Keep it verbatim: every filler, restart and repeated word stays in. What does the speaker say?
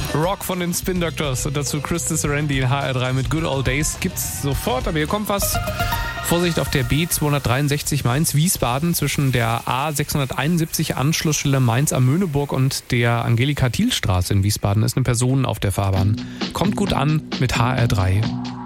Rock von den Spin Doctors und dazu Chris Randy in H R drei mit Good Old Days gibt's sofort, aber hier kommt was. Vorsicht auf der B zweihundertdreiundsechzig Mainz-Wiesbaden zwischen der A sechshunderteinundsiebzig Anschlussstelle Mainz am Möhneburg und der Angelika-Thiel-Straße in Wiesbaden ist eine Person auf der Fahrbahn. Kommt gut an mit H R drei.